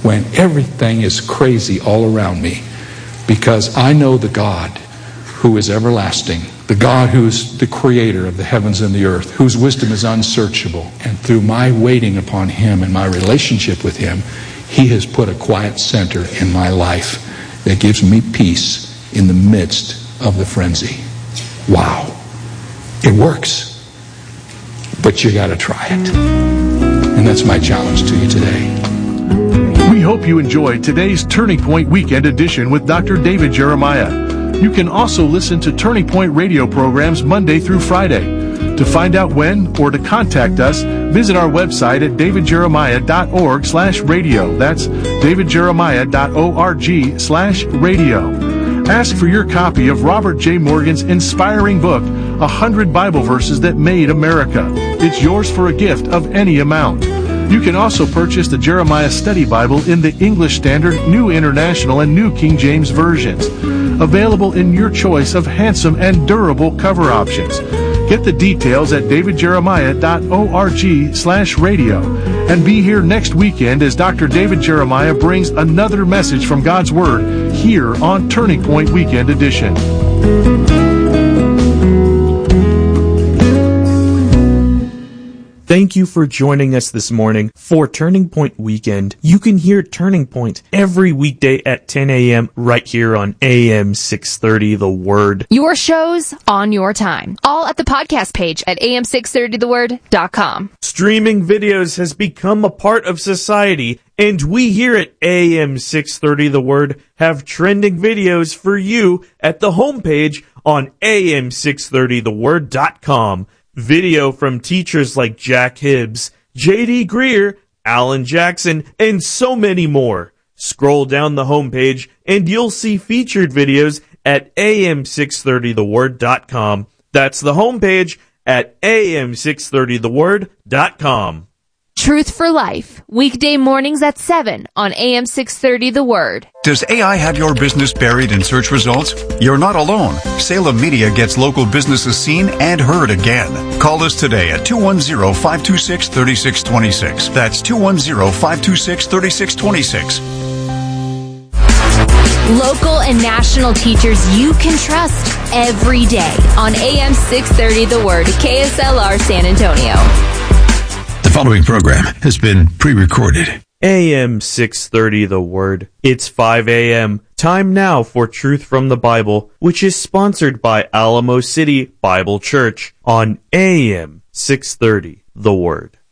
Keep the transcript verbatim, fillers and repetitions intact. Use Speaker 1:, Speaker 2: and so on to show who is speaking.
Speaker 1: when everything is crazy all around me, because I know the God who is everlasting, the God who is the creator of the heavens and the earth, whose wisdom is unsearchable. And through my waiting upon him and my relationship with him, he has put a quiet center in my life that gives me peace in the midst of the frenzy. Wow. It works. But you got to try it. And that's my challenge to you today.
Speaker 2: We hope you enjoyed today's Turning Point Weekend Edition with Doctor David Jeremiah. You can also listen to Turning Point radio programs Monday through Friday. To find out when or to contact us, visit our website at davidjeremiah.org slash radio. That's davidjeremiah.org slash radio. Ask for your copy of Robert J. Morgan's inspiring book, one hundred Bible Verses That Made America. It's yours for a gift of any amount. You can also purchase the Jeremiah Study Bible in the English Standard, New International, and New King James versions. Available in your choice of handsome and durable cover options. Get the details at davidjeremiah.org slash radio. And be here next weekend as Doctor David Jeremiah brings another message from God's Word here on Turning Point Weekend Edition.
Speaker 3: Thank you for joining us this morning for Turning Point Weekend. You can hear Turning Point every weekday at ten a.m. right here on A M six thirty The Word.
Speaker 4: Your shows on your time. All at the podcast page at A M six thirty the word dot com.
Speaker 3: Streaming videos has become a part of society, and we here at A M six thirty The Word have trending videos for you at the homepage on A M six thirty the word dot com. Video from teachers like Jack Hibbs, J D Greer, Alan Jackson, and so many more. Scroll down the homepage and you'll see featured videos at A M six thirty the word dot com. That's the homepage at A M six thirty the word dot com.
Speaker 4: Truth for Life, weekday mornings at seven on A M six thirty The Word.
Speaker 5: Does A I have your business buried in search results? You're not alone. Salem Media gets local businesses seen and heard again. Call us today at two one zero, five two six, three six two six. That's two one zero, five two six, three six two six.
Speaker 4: Local and national teachers you can trust every day on A M six thirty The Word, K S L R San Antonio.
Speaker 5: The following program has been pre-recorded.
Speaker 3: A M six thirty The Word. It's five a.m. Time now for Truth from the Bible, which is sponsored by Alamo City Bible Church on A M six thirty The Word.